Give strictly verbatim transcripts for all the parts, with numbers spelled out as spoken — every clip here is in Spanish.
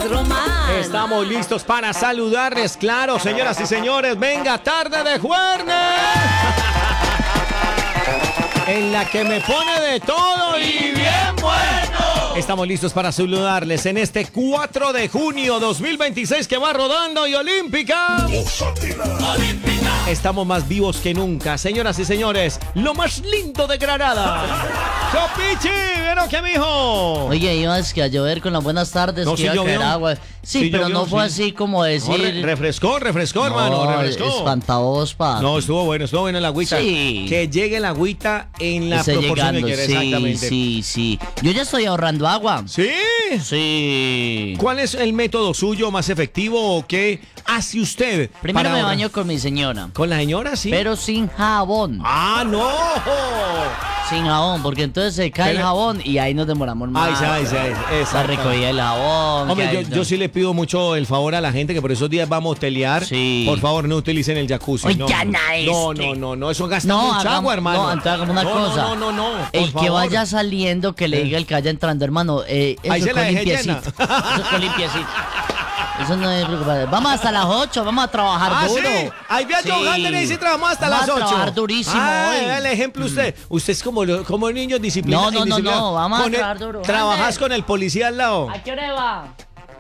tardes, Román. Estamos listos para saludarles, claro, señoras y señores. Venga, tarde de jueves. En la que me pone de todo y bien bueno. Estamos listos para saludarles en este cuatro de junio dos mil veintiséis que va rodando y olímpica. Olímpica. Estamos más vivos que nunca, señoras y señores. Lo más lindo de Granada. ¡Chopichi! ¿Vieron qué, mijo? Oye, ibas que a llover con las buenas tardes, No, que sí iba a caer llovió. agua. Sí, Sí pero llovió, no fue sí. así como decir... No, re- refrescó, refrescó, hermano, No, refrescó. espantados, pa. No, estuvo bueno, estuvo bueno el agüita. Sí. Que llegue el agüita en la Esté proporción llegando, que quiere, sí, exactamente. sí, sí. Yo ya estoy ahorrando agua. ¿Sí? Sí. ¿Cuál es el método suyo más efectivo o qué hace usted? Primero para me ahorrar? baño con mi señora. ¿Con la señora, sí? Pero sin jabón. ¡Ah, no! Sin jabón, porque entonces se cae Pero- el jabón y ahí nos demoramos más. Ay, sí, ay, sí, La recogida del jabón. Hombre, que yo, ahí- yo sí le pido mucho el favor a la gente que por esos días vamos a hotelear. Sí. Por favor, no utilicen el jacuzzi. Oye, no, Ana, no, este. no, no, no, eso gasta No, mucha hagamos- agua, hermano. no, entonces hagamos una no, cosa. No, no, no, no. por El que favor. vaya saliendo, que le diga el que vaya entrando, hermano. Eh, eso Ahí se la con dejé limpiecito. llena. Eso con limpiecito. Eso no es preocupante. Vamos hasta las ocho, vamos a trabajar Ah, duro. sí. Ahí viajo Sí. Gander y sí trabajamos hasta Vamos las a ocho. trabajar durísimo Ah, hoy. vea el ejemplo usted. Usted es como, lo- como niño disciplinado. No, no, no, indisciplinado. no, vamos a Con el- trabajar duro. Trabajas Gander. con el policía al lado. ¿A qué hora va?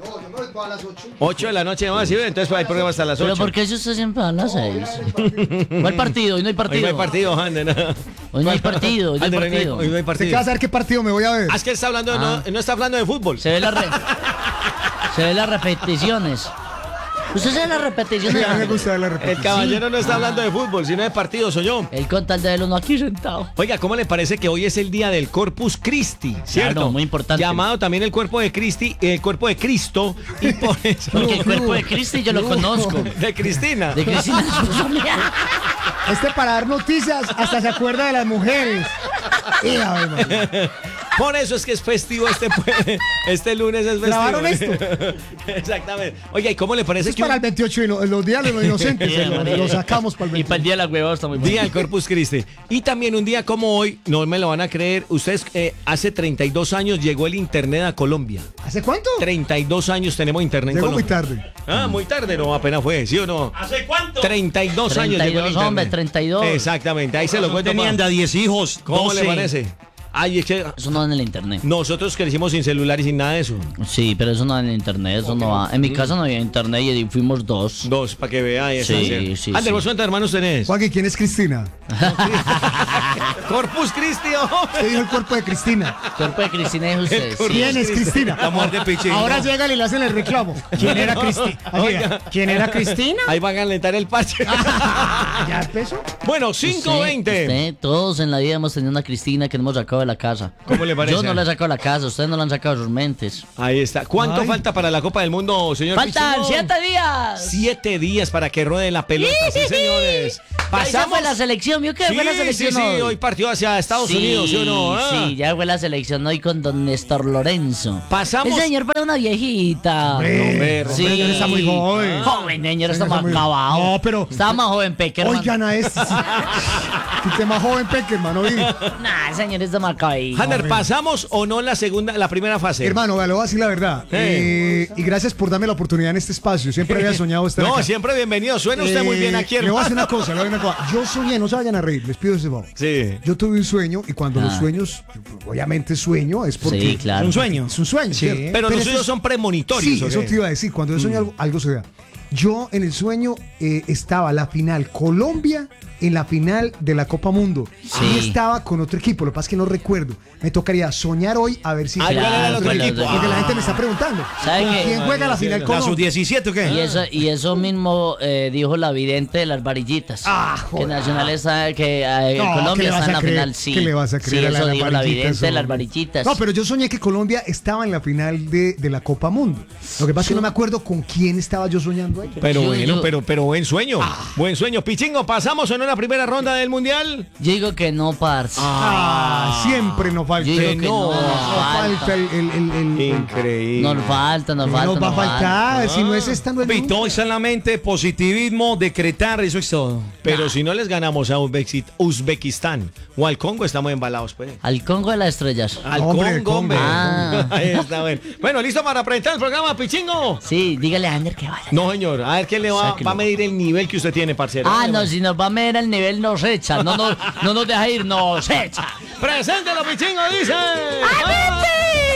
ocho de la noche, vamos a decir, entonces hay programa hasta las ocho. Pero ¿por qué si usted siempre va a las seis? ¿Cuál partido? Hoy no hay Hoy partido. no hay partido, Gander. no. Hoy no hay partido, hoy no hay Gander, hoy partido. Hoy no hay ¿Usted partido. qué va a saber qué partido me voy a ver? Ah, es que está hablando de- Ah. no, no está hablando de fútbol. Se ve la re- Se ve las repeticiones. ¿Usted se ve las repeticiones? A mí me gusta ver la El repetición. caballero no está hablando de fútbol, sino de partido, soy yo. Él con tal de verlo no aquí sentado. Oiga, ¿cómo le parece que hoy es el día del Corpus Christi? ¿Cierto? Claro, muy importante. Llamado también el cuerpo de Cristi, el cuerpo de Cristo, y por eso. Porque el cuerpo de Cristi yo lo conozco. De Cristina. De Cristina esposa mía. Este para dar noticias hasta se acuerda de las mujeres. Y, ay, María. Por eso es que es festivo este, pue- este lunes es festivo. ¿Grabaron esto? Exactamente. Oiga, ¿y cómo le parece Es que para un el veintiocho y no- los días de los inocentes. Bien, lo, María. lo sacamos para el Y para el veintiocho. día de la hueva está muy bueno. día del Corpus Christi? Y también un día como hoy, no me lo van a creer, ustedes, eh, hace treinta y dos años llegó el internet a Colombia. ¿Hace cuánto? treinta y dos años tenemos internet en Llegó muy Colombia. tarde. Ah, muy tarde, no, apenas fue, ¿sí o no? ¿Hace cuánto? treinta y dos años llegó el treinta y dos, internet. hombre, treinta y dos. Exactamente, ahí se lo cuento. Tenían pa. de a diez hijos, ¿Cómo doce. le parece? Ay, es que Eso no en el internet. nosotros crecimos sin celular y sin nada de eso. Sí, pero eso no en el internet, eso no va. En mi casa no había internet y fuimos dos. Dos, para que vea eso. Sí, ¿cierto? sí, Ander, sí. ¿vos cuántos hermanos tenés? Juan, ¿quién es Cristina? Corpus Christi, hombre. ¿Qué dijo el cuerpo de Cristina? Cuerpo de Cristina es usted. El cuerpo- Sí. ¿Quién es Cristina? La mujer de Pichín. Ahora llegan y le hacen el reclamo. ¿Quién era Cristina? Oiga. ¿Quién era Cristina? Ahí van a calentar el parche. ¿Ya empezó? Bueno, cinco Usted- veinte. usted, todos en la vida hemos tenido una Cristina que no hemos sacado de la casa. ¿Cómo le parece? Yo no la he sacado de la casa, ustedes no la han sacado de sus mentes. Ahí está. ¿Cuánto Ay. falta para la Copa del Mundo, señor ¡Faltan Pichín? siete días! Siete días para que ruede la pelota, sí, señores. Ahí ya fue la selección, ¿vio que Sí, fue la sí, selección sí, hoy? hoy partió hacia Estados Sí, Unidos, ¿sí o no? Ah. Sí, ya fue la selección hoy con don Néstor Lorenzo. Pasamos- El señor para una viejita. Hombre, hombre, Sí. señor está muy joven. Joven, señor, está Señor, más está muy- acabado. No, pero- Estaba más joven, Peckerman. Oigan a este. Usted más joven, Peckerman, ¿oí? Nah, el señor está más acabado. Hanner, ¿pasamos o no la segunda, la primera fase? Hermano, vea, le voy a decir la verdad. Eh, y gracias por darme la oportunidad en este espacio. Siempre había soñado estar No, acá. siempre bienvenido. Suena usted muy Eh, bien aquí, Le voy a decir hermano. una cosa, le voy a decir una cosa. Yo soñé, no se vayan a reír, les pido ese favor. Sí. Yo tuve un sueño y cuando los Ah. sueños, obviamente sueño, es porque Sí, claro. Un sueño. es un sueño. Sí. ¿cierto? Pero los eso suyos es- son premonitorios. Sí, ¿o eso qué? te iba a decir. Cuando yo sueño algo, algo se da. Yo en el sueño eh, estaba la final Colombia en la final de la Copa Mundo. Sí. Y estaba con otro equipo. Lo que pasa es que no recuerdo. Me tocaría soñar hoy a ver si. Ah, ¿cuál era el otro Claro, equipo? claro. Porque la gente me está preguntando. ¿Sabe ¿Con qué? quién juega la final ¿La Colombia? sub diecisiete o qué? Y eso, y eso mismo eh, dijo la vidente de las varillitas. Ah, que joder. Nacional está, que eh, No, ¿qué Colombia le vas está en a la creer? final, sí. ¿Qué le vas a creer Sí, a la eso de las dijo la varillitas, vidente de las hombre? varillitas. No, pero yo soñé que Colombia estaba en la final de, de la Copa Mundo. Lo que pasa es que no me acuerdo con quién estaba yo soñando sueño. Pero Yo- bueno, yo- pero, pero buen sueño. Buen sueño. Pichingo, ¿pasamos en una primera ronda del Mundial? Yo digo que no, parce. Ah, siempre nos falta. Yo digo que que no, no, nos Nos falta falta. el, el, el, el- Increíble. Nos falta, nos falta. nos va a nos falta. faltar. Si no es estando en Pito, solamente positivismo, decretar, eso es todo. Pero si no les ganamos a Uzbekist- Uzbekistán o al Congo, estamos embalados, pues. Al Congo de las estrellas. Al Hombre, Congo, hombre. Ah. Ahí está, bueno. Bueno, ¿listo para presentar el programa, Pichingo? Sí, dígale a Ander que vaya. No, señor. A ver, ¿qué le va, Sáquelo. va a medir el nivel que usted tiene, parcero? Ah, Dale, no, bueno. si nos va a medir el nivel, nos echa. No, no, no nos deja ir, nos echa. Preséntelo, Pichingo, dice. ¡Ay,